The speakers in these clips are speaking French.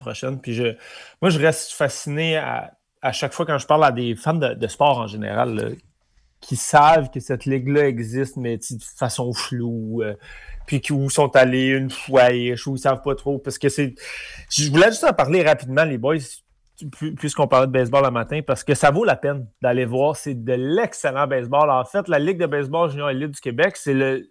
prochaine. Puis moi, je reste fasciné à chaque fois quand je parle à des fans de sport en général, là, qui savent que cette ligue-là existe, mais de façon floue. Puis où sont allés une fois, où ils savent pas trop. Parce que c'est. Je voulais juste en parler rapidement, les boys, puisqu'on parlait de baseball le matin, parce que ça vaut la peine d'aller voir. C'est de l'excellent baseball. En fait, la Ligue de baseball junior élite du Québec, c'est le.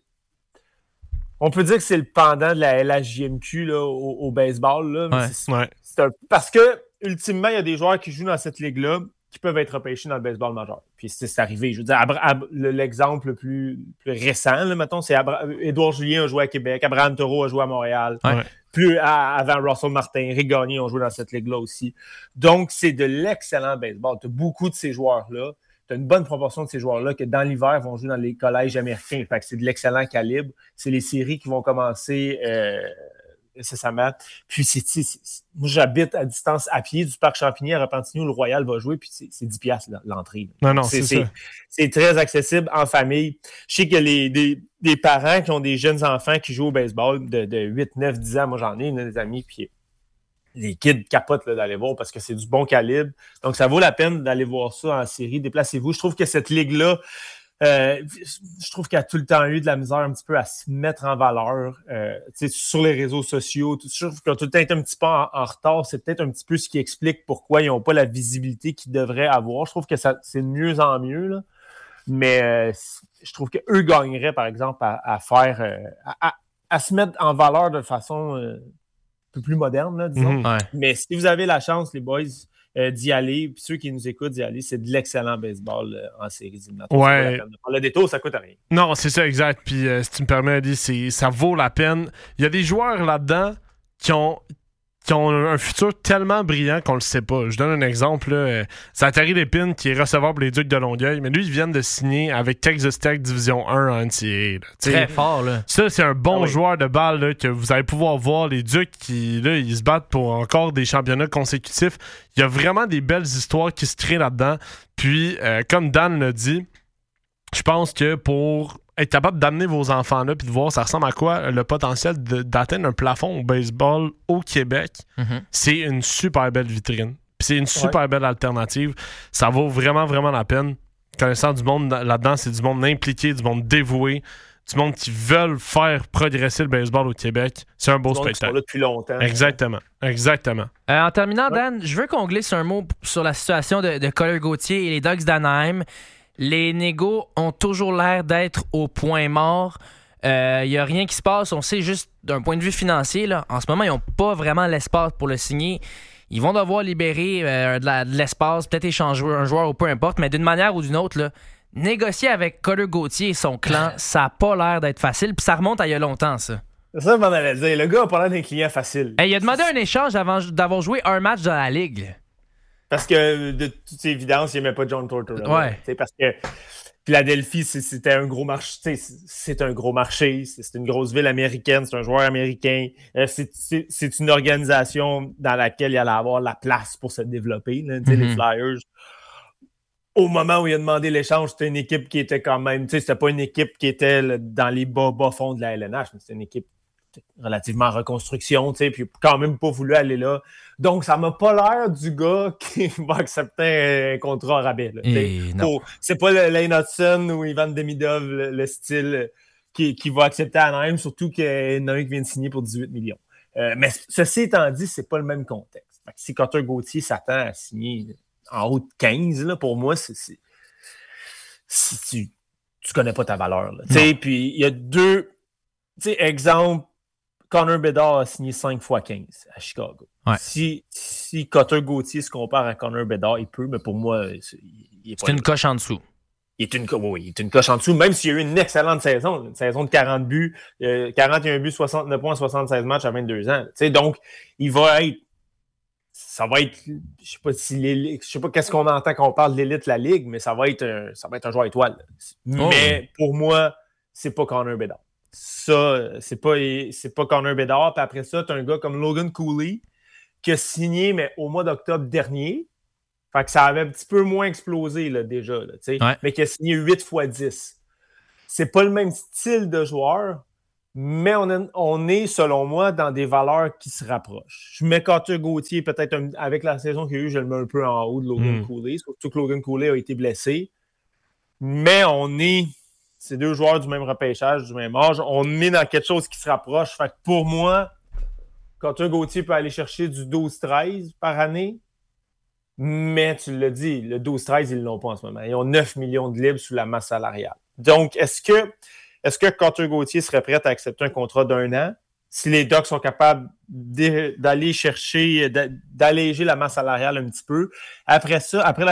On peut dire que c'est le pendant de la LHJMQ là, au baseball. Là, mais parce que, ultimement, il y a des joueurs qui jouent dans cette ligue-là qui peuvent être repêchés dans le baseball majeur. Puis c'est arrivé. Je veux dire, l'exemple le plus récent, là, mettons, c'est Édouard Julien a joué à Québec, Abraham Taureau a joué à Montréal. Ouais. Plus avant Russell Martin, Rick Gagné ont joué dans cette ligue-là aussi. Donc, c'est de l'excellent baseball. Tu as beaucoup de ces joueurs-là. Tu as une bonne proportion de ces joueurs-là qui, dans l'hiver, vont jouer dans les collèges américains. Fait que c'est de l'excellent calibre. C'est les séries qui vont commencer incessamment. Puis, moi, j'habite à distance à pied du Parc Champigny à Repentigny où le Royal va jouer, puis c'est 10$ l'entrée. Non, c'est ça. C'est très accessible en famille. Je sais que des parents qui ont des jeunes enfants qui jouent au baseball de 8, 9, 10 ans, moi, j'en ai des amis, puis les kids capotent là, d'aller voir parce que c'est du bon calibre. Donc, ça vaut la peine d'aller voir ça en série. Déplacez-vous. Je trouve que cette ligue-là, je trouve qu'elle a tout le temps eu de la misère un petit peu à se mettre en valeur sur les réseaux sociaux. Je trouve qu'elle a tout le temps été un petit peu en retard. C'est peut-être un petit peu ce qui explique pourquoi ils n'ont pas la visibilité qu'ils devraient avoir. Je trouve que c'est de mieux en mieux. Là. Mais je trouve qu'eux gagneraient, par exemple, à se mettre en valeur de façon un peu plus moderne, là, disons. Ouais. Mais si vous avez la chance, les boys, d'y aller, puis ceux qui nous écoutent d'y aller, c'est de l'excellent baseball en séries éliminatoires. Ouais. Le détour, ça coûte rien. Non, c'est ça, exact. Puis si tu me permets, Eddie, ça vaut la peine. Il y a des joueurs là-dedans qui ont un futur tellement brillant qu'on le sait pas. Je donne un exemple. Là, Zachary Lépine, qui est receveur pour les Ducs de Longueuil, mais lui, ils viennent de signer avec Texas Tech Division 1 en NCAA. Très fort, là. Ça, c'est un bon joueur de balle là, que vous allez pouvoir voir. Les Ducs qui, là, ils se battent pour encore des championnats consécutifs. Il y a vraiment des belles histoires qui se créent là-dedans. Puis, comme Dan l'a dit, je pense que pour être capable d'amener vos enfants là puis de voir ça ressemble à quoi le potentiel d'atteindre un plafond au baseball au Québec, c'est une super belle vitrine. Puis c'est une super belle alternative. Ça vaut vraiment, vraiment la peine. Connaissant du monde là-dedans, c'est du monde impliqué, du monde dévoué, du monde qui veulent faire progresser le baseball au Québec. C'est un beau spectacle. Qui sont là depuis longtemps. Exactement. En terminant, Dan, je veux qu'on glisse un mot sur la situation de Colin Gauthier et les Ducks d'Anaheim. Les négos ont toujours l'air d'être au point mort. Il n'y a rien qui se passe. On sait juste d'un point de vue financier, là, en ce moment, ils n'ont pas vraiment l'espace pour le signer. Ils vont devoir libérer de l'espace, peut-être échanger un joueur ou peu importe, mais d'une manière ou d'une autre, là, négocier avec Colin Gauthier et son clan, ça n'a pas l'air d'être facile. Puis ça remonte à il y a longtemps, ça. C'est ça que je m'en allais dire. Le gars a pas l'air d'un client facile. Il a demandé un échange avant d'avoir joué un match dans la Ligue. Parce que, de toute évidence, il n'aimait pas John Tortorella. Ouais. Parce que Philadelphie, c'était un gros marché. C'est un gros marché. C'est une grosse ville américaine. C'est un joueur américain. C'est une organisation dans laquelle il allait avoir la place pour se développer. Là, les Flyers. Au moment où il a demandé l'échange, c'était une équipe qui était quand même... C'était pas une équipe qui était là, dans les bas fonds de la LNH, mais c'était une équipe relativement en reconstruction, puis quand même pas voulu aller là. Donc, ça m'a pas l'air du gars qui va accepter un contrat rabais. C'est pas Lane Hudson ou Ivan Demidov, le style qui va accepter Anaheim, surtout qu'il y en a un qui vient de signer pour 18 millions. Mais ceci étant dit, c'est pas le même contexte. Fait que si Cotter Gauthier s'attend à signer en haut de 15, là, pour moi, si tu connais pas ta valeur. Puis il y a deux... exemple, Connor Bedard a signé 5 fois 15 à Chicago. Ouais. Si Cotter Gauthier se compare à Connor Bedard, il peut, mais pour moi, il est pas... C'est une coche en dessous. Il est une coche en dessous, même s'il y a eu une excellente saison. Une saison de 40 buts, 41 buts, 69 points, 76 matchs à 22 ans. Donc, il va être... Ça va être... Je sais pas qu'est-ce qu'on entend quand on parle de l'élite de la Ligue, mais ça va être un joueur étoile. Mais pour moi, c'est pas Connor Bedard. Ça, c'est pas Connor Bedard. Puis après ça, tu as un gars comme Logan Cooley qui a signé, mais au mois d'octobre dernier. Fait que ça avait un petit peu moins explosé là, déjà, là, mais qui a signé 8 fois 10. C'est pas le même style de joueur, Mais on est, selon moi, dans des valeurs qui se rapprochent. Je mets Carter Gauthier, peut-être avec la saison qu'il y a eu, je le mets un peu en haut de Logan Cooley. Surtout que Logan Cooley a été blessé. Mais c'est 2 joueurs du même repêchage, du même âge. On est dans quelque chose qui se rapproche. Fait que pour moi, Carter Gauthier peut aller chercher du 12-13 par année. Mais tu l'as dit, le 12-13, ils ne l'ont pas en ce moment. Ils ont 9 millions de libres sous la masse salariale. Donc, est-ce que Carter Gauthier serait prêt à accepter un contrat d'1 an si les Ducks sont capables d'aller chercher, d'alléger la masse salariale un petit peu? Après ça, après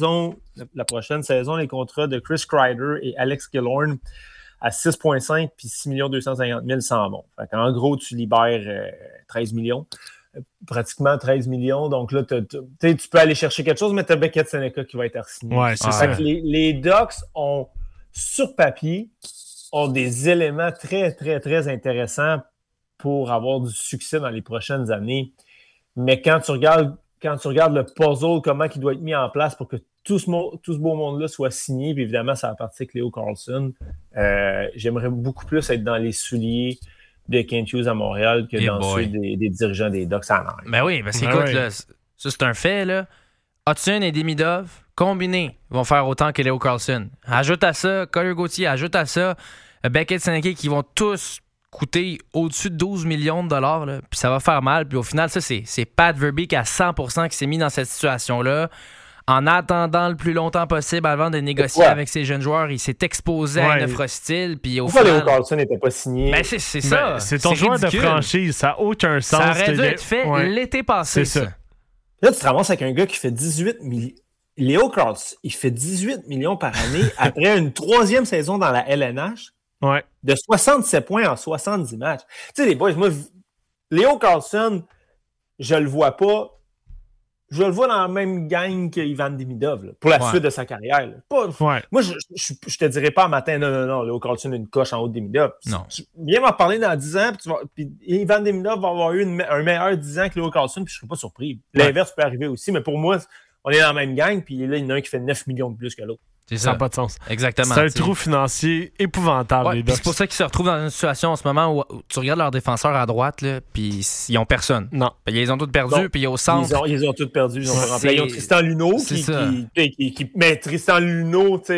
la prochaine saison, les contrats de Chris Kreider et Alex Killorn à 6,5 puis 6 250 000 s'en vont. En gros, tu libères 13 millions. Pratiquement 13 millions. Donc là, tu peux aller chercher quelque chose, mais tu as Beckett Seneca qui va être signé. Ouais, c'est ça. Les Ducks ont, sur papier, ont des éléments très, très, très intéressants pour avoir du succès dans les prochaines années. Mais quand tu regardes le puzzle, comment il doit être mis en place pour que tout ce beau monde-là soit signé, puis évidemment, ça va partir avec Leo Carlsson, j'aimerais beaucoup plus être dans les souliers de Kent Hughes à Montréal que dans ceux des dirigeants des Ducks à Anaheim. Ben oui, parce qu'écoute, là, ça c'est un fait, là. Hudson et Demidov, combinés, vont faire autant que Leo Carlsson. Ajoute à ça Carter Gauthier, ajoute à ça Beckett Seneca, qui vont tous coûter au-dessus de 12 millions de dollars, là, puis ça va faire mal. Puis au final, ça, c'est Pat Verbeek à 100% qui s'est mis dans cette situation-là. En attendant le plus longtemps possible avant de négocier avec ces jeunes joueurs, il s'est exposé à une offre hostile. Puis au final, Leo Carlsson n'était pas signé. Ben c'est ça. C'est ton joueur de franchise. Ça n'a aucun sens. Ça aurait dû être fait l'été passé. C'est ça. Là, tu te ramasses avec un gars qui fait 18 millions. Leo Carlsson, il fait 18 millions par année après une 3e saison dans la LNH de 67 points en 70 matchs. Tu sais, les boys, moi, Leo Carlsson, je le vois pas. Je le vois dans la même gang qu'Ivan Demidov pour la suite de sa carrière. Moi, je te dirais pas un matin, non, Leo Carlsson a une coche en haut de Demidov. Non. Viens m'en parler dans 10 ans, puis Ivan Demidov va avoir eu un meilleur 10 ans que Leo Carlsson, puis je serais pas surpris. L'inverse peut arriver aussi, mais pour moi, on est dans la même gang, puis là, il y en a un qui fait 9 millions de plus que l'autre. Ça n'a pas de sens. Exactement. C'est un trou financier épouvantable, les Ducks. C'est pour ça qu'ils se retrouvent dans une situation en ce moment où tu regardes leurs défenseurs à droite, puis ils n'ont personne. Non. Ils les ont tous perdus, puis au centre... Ils ont tous perdus. Ils ont Tristan Luneau, mais Tristan Luneau, tu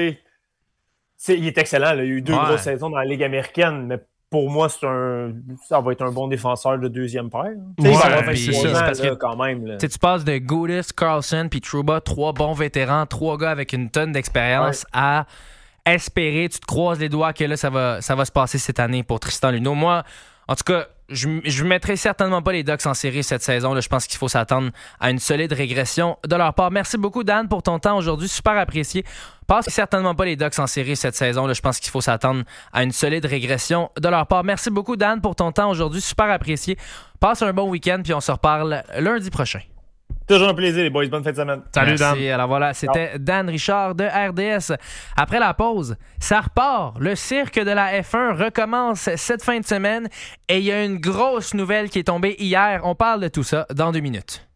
sais, il est excellent. Là. Il y a eu 2 grosses saisons dans la Ligue américaine, mais pour moi, ça va être un bon défenseur de 2e paire. C'est ça. Parce que quand même. Tu passes de Goudas, Carlsson puis Trouba, 3 bons vétérans, 3 gars avec une tonne d'expérience à espérer. Tu te croises les doigts que là, ça va se passer cette année pour Tristan Luneau. Moi, en tout cas, je ne mettrai certainement pas les Ducks en série cette saison. Là, je pense qu'il faut s'attendre à une solide régression de leur part. Merci beaucoup, Dan, pour ton temps aujourd'hui. Super apprécié. Passe certainement pas les Ducks en série cette saison. Là, je pense qu'il faut s'attendre à une solide régression de leur part. Merci beaucoup, Dan, pour ton temps aujourd'hui. Super apprécié. Passe un bon week-end, puis on se reparle lundi prochain. Toujours un plaisir, les boys. Bonne fin de semaine. Salut, Dan. Alors voilà, c'était Dan Richard de RDS. Après la pause, ça repart. Le cirque de la F1 recommence cette fin de semaine et il y a une grosse nouvelle qui est tombée hier. On parle de tout ça dans 2 minutes.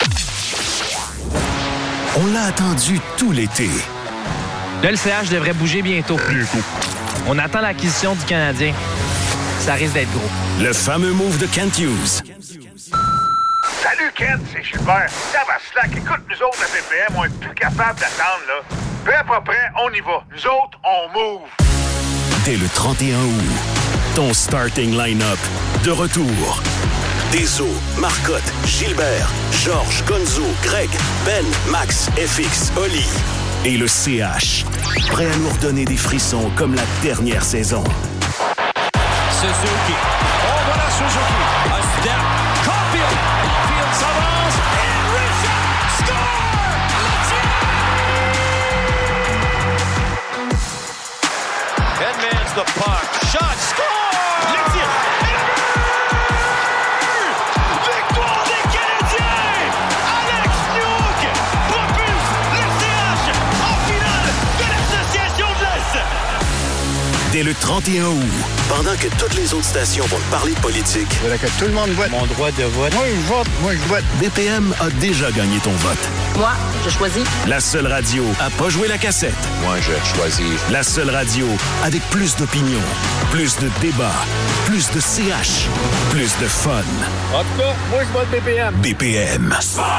On l'a attendu tout l'été. Le LCH devrait bouger bientôt. On attend l'acquisition du Canadien. Ça risque d'être gros. Le fameux move de Kent Hughes. Salut Kent, c'est Gilbert. Ça va slack. Écoute, nous autres, la BPM, on est plus capable d'attendre, là. Peu à peu près, on y va. Nous autres, on move. Dès le 31 août, ton starting line-up de retour. Deso, Marcotte, Gilbert, Georges, Gonzo, Greg, Ben, Max, FX, Oli. Et le CH, prêt à nous redonner des frissons comme la dernière saison. Suzuki. Oh, voilà Suzuki. A step. Caulfield. Caulfield s'avance. Et Richard score! Edmonds the puck. Shot. Score! Le tir. Et le but! Victoire des Canadiens! Alex Newhook propulse le CH en finale de l'Association de l'Est! Dès le 31 août, pendant que toutes les autres stations vont parler de politique, Je voudrais que tout le monde vote. Mon droit de vote. Moi, je vote. BPM a déjà gagné ton vote. Moi, je choisis. La seule radio à pas jouer la cassette. Moi, je choisis. La seule radio avec plus d'opinion, plus de débats, plus de CH, plus de fun. En tout cas, moi, je vote BPM. BPM.